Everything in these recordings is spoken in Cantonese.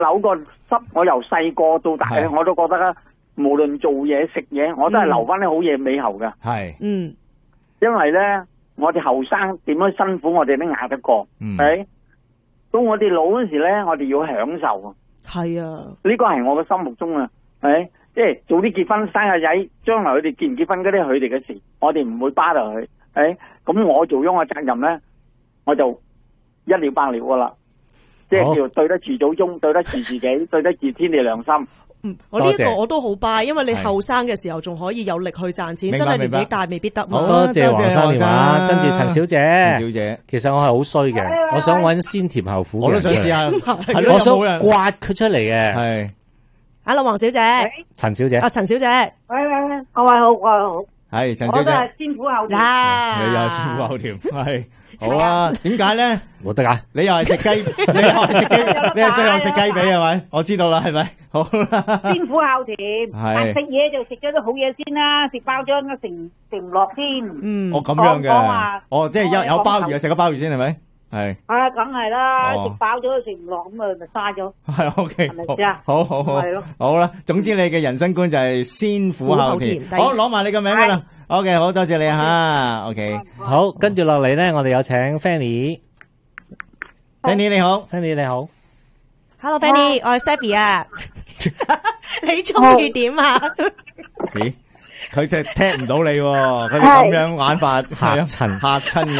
扭個濕，我由細個到大咧，我都覺得咧，無論做嘢食嘢，我都係留翻啲好嘢尾後嘅。 係， 因為咧，我哋後生點樣辛苦，我哋都捱得過，係。到我哋老嗰時咧，我哋要享受。係啊，呢個係我嘅心目中啊，係。即係早啲結婚生個仔，將來佢哋結唔結婚嗰啲佢哋嘅事，我哋唔會巴落去。誒，咁我做咗我責任咧，我就一了百了噶啦。即係叫對得住祖宗，對得住自己，對得住天地良心。 我呢一個我都好拜，因為你後生嘅時候仲可以有力去賺錢，真係年紀大未必得。 多謝黃生電話，跟住陳小姐，其實我係好衰嘅，我想揾先甜後苦嘅， 我都想試下， 我想刮佢出嚟嘅，係。 Hello， 黃小姐， 陳小姐， 陳小姐， 喂，各位好， 係陳小姐， 我都係先苦後甜， 你又係先苦後甜，係好啊？點解咧？ 冇得㗎， 你又係食雞，你又係食雞，你係最後食雞髀係咪？我知道啦，係咪？好啦， 先苦後甜，食嘢就食咗啲好嘢先啦，食飽咗應該食唔落先。 我咁樣嘅，即係有鮑魚啊，食個鮑魚先係咪？係啊，梗係啦，食飽咗食唔落咁咪嘥咗。 係 OK， 係咪先啊？ 好，好啦。總之你嘅人生觀就係先苦後甜。好，攞埋你個名㗎啦。OK， 好多謝你吓。OK， 好，跟住落嚟咧，我哋有請 Fanny。 Fanny 你好 ，Fanny 你好。 Hello，Fanny，我係 Stephy 啊。你中意點啊？ 咦？佢踢唔到你，佢哋咁樣玩法嚇親㗎，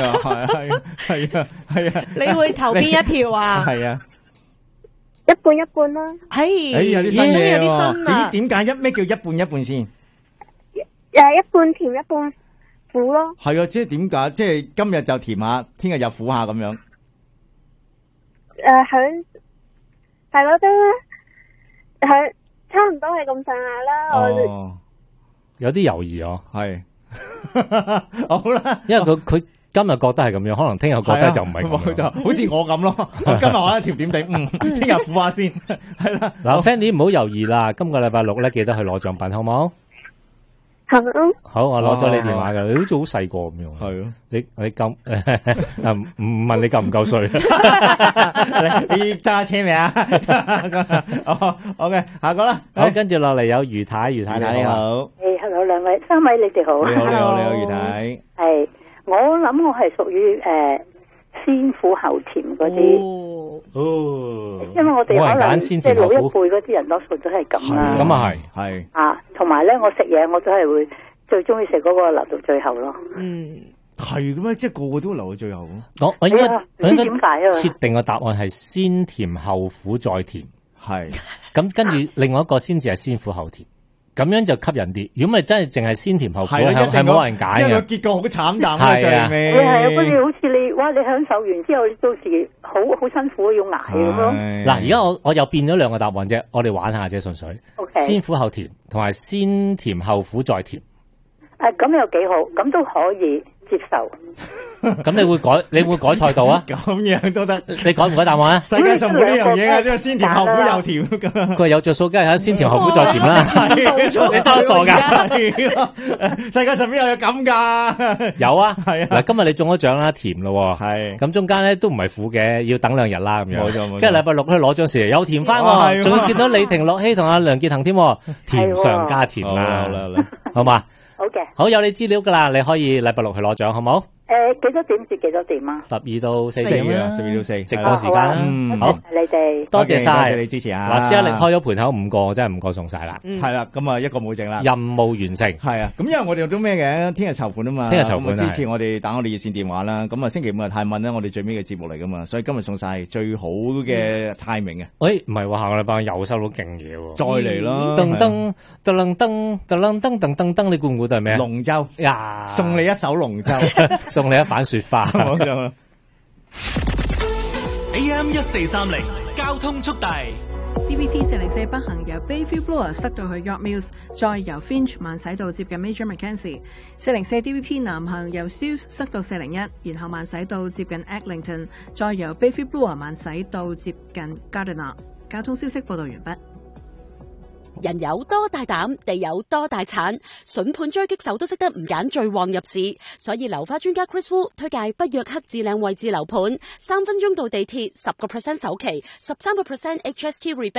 係啊！ 你會投邊一票啊？ 係啊， 一半一半啦。 有啲新嘢喎。 點解咩叫一半一半先？ 一半甜一半苦咯。 係啊，即係點解？即係今日就甜下，聽日又苦下咁樣。 係咯，都差唔多係咁上下啦。 有啲猶豫哦， 係好啦， 因為佢今日覺得係咁樣，可能聽日覺得就唔係咁樣， 就好似我咁咯。今日我一條點地，聽日苦下先，係啦。 嗱，Fanny 唔好猶豫啦，今個禮拜六咧記得去攞獎品，好冇？好，我攞咗你電話噶，你好似好細個咁樣。係咯，你咁唔問你夠唔夠歲？ 你揸車未啊？好嘅，下個啦。 好，跟住落嚟有余太，余太你好。 Hello， 兩位三位你哋好。 你好，余太。 係，我諗我係屬於先苦後甜嗰啲。因為我哋可能即係老一輩嗰啲人多數都係咁啦。 咁啊係。 同埋咧，我食嘢我都係會最中意食嗰個留到最後咯。 係咁咩？即係個個都留到最後。 我應該點解啊？ 設定個答案係先甜後苦再甜。 係。咁跟住另外一個先至係先苦後甜。咁樣就吸引啲。如果咪真係淨係先甜後苦，係冇人揀嘅。因為個結果好慘淡啊，最尾。 係啊，好似你享受完之後，你到時好辛苦要捱咁咯。 嗱，而家我又變咗兩個答案啫，我哋玩下啫，純粹。先苦後甜，同埋先甜後苦再甜。 咁又幾好，咁都可以接受。 咁你會改賽道啊？ 咁樣都得。 你改唔改答案啊？ 世界上冇呢樣嘢嘅，因為先甜後苦又甜咁。 佢話有着數，梗係先甜後苦再甜啦。你多傻噶？ 世界上邊有咁噶？ 有啊，係啊。嗱，今日你中咗獎啦，甜咯。係。咁中間咧都唔係苦嘅，要等2日啦咁樣。冇錯。跟住禮拜六去攞獎時又甜翻，仲要見到李婷、樂希同阿梁傑騰添，甜上加甜啦。好嘛？ 好嘅， 好，有你資料噶啦，你可以禮拜六去攞獎，好冇？ 幾多點至幾多點啊 ？12到4 點啊，12到4， 直播時間啦。好， 你哋多謝晒， 多謝你支持啊！ 嗱，C1力開咗盤口5個，真係5個送晒啦。 係啦，咁啊一個冇剩啦。 任務完成。係啊，咁因為我哋都咩嘅，聽日籌款啊嘛。 聽日籌款支持我哋打我哋熱線電話啦。咁啊星期5日太問啦，我哋最尾嘅節目嚟噶嘛，所以今日送晒最好嘅 timing 啊。 誒，唔係喎，下個禮拜又收到勁嘢喎。 再嚟咯。 噔噔噔噔噔噔噔噔噔，你估唔估到係咩？ 龍舟呀， 送你一首龍舟， 送你一瓣雪花。 AM1430交通速遞。 DVP 404北行由 Bayview Bloor 塞到去 York Mills， 再由 Finch 慢駛到接近 Major Mackenzie。404 DVP 南行由 Steeles 塞到401，然後慢駛到接近 Eglinton， 再由 Bayview Bloor 慢駛到接近 Gardiner。交通消息報道完畢。 人有多大膽，地有多大產，筍盤狙擊手都識得唔揀最旺入市，所以樓花專家 Chris Wu 推介北約克至靚位置樓盤，3分鐘到地鐵，10% 首期，13% HST rebate。